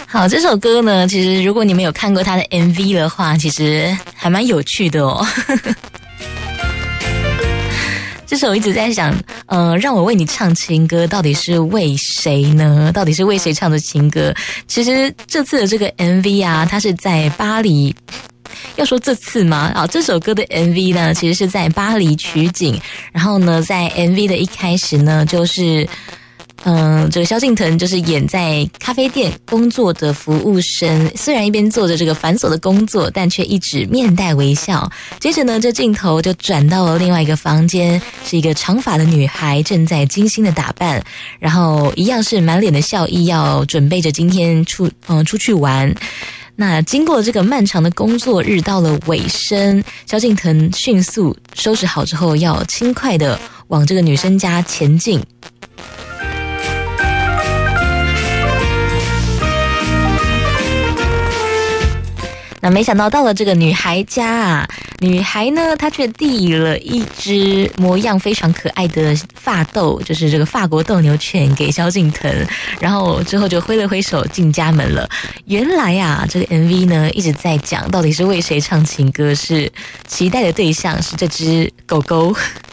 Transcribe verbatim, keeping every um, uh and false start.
好，这首歌呢，其实如果你们有看过它的 M V 的话，其实还蛮有趣的哦。这首我一直在想，呃，让我为你唱情歌，到底是为谁呢？到底是为谁唱的情歌？其实这次的这个 M V 啊，它是在巴黎。要说这次吗？啊，这首歌的 M V 呢，其实是在巴黎取景。然后呢，在 M V 的一开始呢，就是。嗯，这个萧敬腾就是演在咖啡店工作的服务生，虽然一边做着这个繁琐的工作，但却一直面带微笑。接着呢，这镜头就转到了另外一个房间，是一个长发的女孩正在精心的打扮，然后一样是满脸的笑意，要准备着今天出嗯出去玩。那经过这个漫长的工作日到了尾声，萧敬腾迅速收拾好之后，要轻快的往这个女生家前进。那没想到到了这个女孩家啊，女孩呢，她却递了一只模样非常可爱的发豆，就是这个法国斗牛犬给萧敬腾，然后之后就挥了挥手进家门了。原来啊，这个 M V 呢一直在讲到底是为谁唱情歌，是期待的对象是这只狗狗。